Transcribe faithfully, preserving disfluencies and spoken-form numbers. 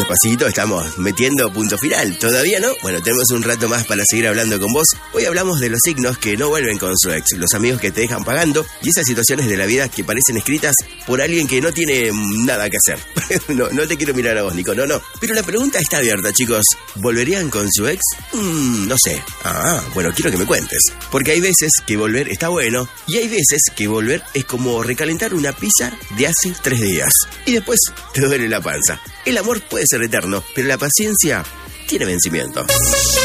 despacito estamos metiendo punto final. ¿Todavía no? Bueno, tenemos un rato más para seguir hablando con vos. Hoy hablamos de los signos que no vuelven con su ex, los amigos que te dejan pagando y esas situaciones de la vida que parecen escritas por alguien que no tiene nada que hacer. no, no te quiero mirar a vos, Nico, no, no. Pero la pregunta está abierta, chicos. ¿Volverían con su ex? Mm, no sé. Ah, bueno, quiero que me cuentes. Porque hay veces que volver está bueno y hay veces que volver es como recalentar una pizza de hace tres días. Y después te duele la panza. El amor puede ser eterno, pero la paciencia tiene vencimiento.